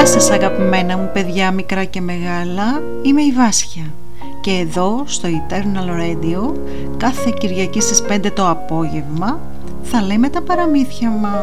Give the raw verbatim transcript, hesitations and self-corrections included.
Γεια σας αγαπημένα μου παιδιά μικρά και μεγάλα, είμαι η Βάσια και εδώ στο Eternal Radio κάθε Κυριακή στις πέντε το απόγευμα θα λέμε τα παραμύθια μας.